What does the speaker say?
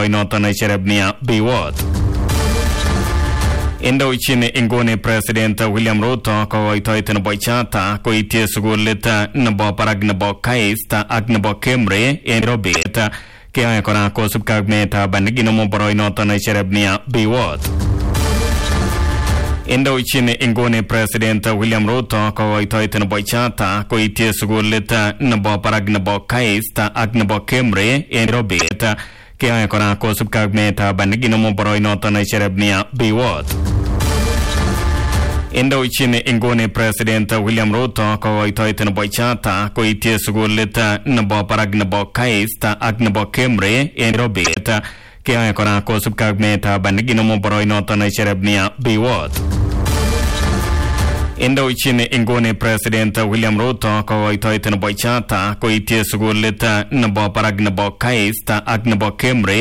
boroinoton Cherubnia Biwott. Indochin inguni President William Ruto kokoitoet nebo chata koityi sukulit nebo barak nebo Kaist ak nebo Kemre en Nairobi. Keyoe kora kosubkei ak meetab nekinomu boroinoton Cherubnia Biwott. Indochin inguni President William Ruto kokoitoet nebo chata koityi sukulit nebo barak nebo Kaist ak nebo Kemre en Nairobi. Keyoe kora kosubkei ak meetab nekinomu boroinoton Cherubnia Biwott. Indochin inguni President William Ruto kokoitoet nebo chata koityi sukulit nebo barak nebo Kaist ak nebo Kemre en Nairobi. Keyoe kora kosubkei ak meetab nekinomu boroinoton Cherubnia Biwott. Indochin inguni President William Ruto kokoitoet nebo chata koityi sukulit nebo barak nebo Kaist ak nebo Kemre